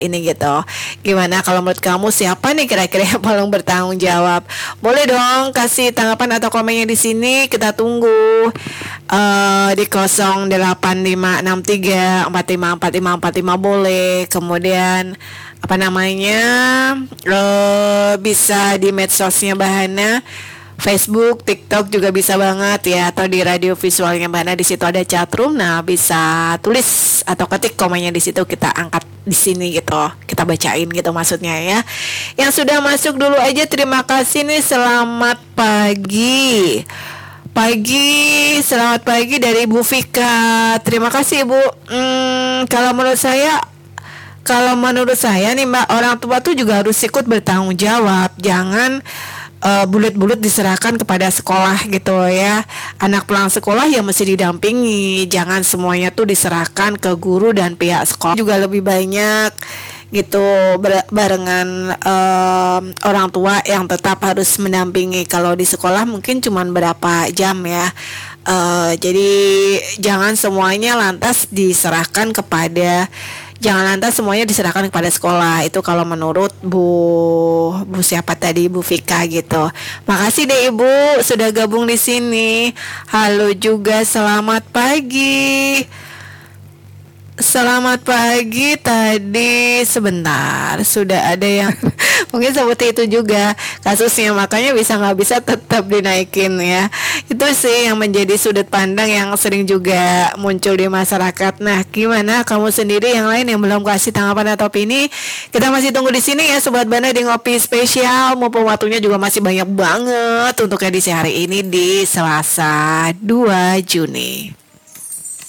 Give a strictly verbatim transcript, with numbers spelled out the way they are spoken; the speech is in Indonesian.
ini gitu. Gimana kalau menurut kamu siapa nih kira-kira yang paling bertanggung jawab? Boleh dong kasih tanggapan atau komennya di sini. Kita tunggu uh, di nol delapan lima enam tiga empat lima empat lima empat lima boleh. Kemudian apa namanya uh, bisa di medsosnya Bahana, Facebook, TikTok juga bisa banget ya, atau di radio visualnya Mbak. Di situ ada chatroom, nah bisa tulis atau ketik komennya di situ, kita angkat di sini gitu, kita bacain gitu maksudnya ya. Yang sudah masuk dulu aja terima kasih nih, selamat pagi. Pagi, selamat pagi dari Ibu Vika. Terima kasih Ibu. Hmm, kalau menurut saya kalau menurut saya nih Mbak, orang tua tuh juga harus ikut bertanggung jawab. Jangan Uh, bulat-bulat diserahkan kepada sekolah gitu ya. Anak pulang sekolah ya mesti didampingi. Jangan semuanya tuh diserahkan ke guru dan pihak sekolah. Juga lebih banyak gitu barengan um, orang tua yang tetap harus mendampingi. Kalau di sekolah mungkin cuma berapa jam ya. Uh, jadi jangan semuanya lantas diserahkan kepada Jangan lantas semuanya diserahkan kepada sekolah. Itu kalau menurut Bu Bu siapa tadi, Bu Vika gitu. Makasih deh Ibu sudah gabung di sini. Halo juga, selamat pagi. Selamat pagi tadi sebentar sudah ada yang mungkin seperti itu juga kasusnya, makanya bisa nggak bisa tetap dinaikin ya. Itu sih yang menjadi sudut pandang yang sering juga muncul di masyarakat. Nah, gimana kamu sendiri yang lain yang belum kasih tanggapan atau opini? Kita masih tunggu di sini ya Sobat Bana di Ngopi Spesial. Mumpung waktunya juga masih banyak banget untuk edisi hari ini di Selasa dua Juni.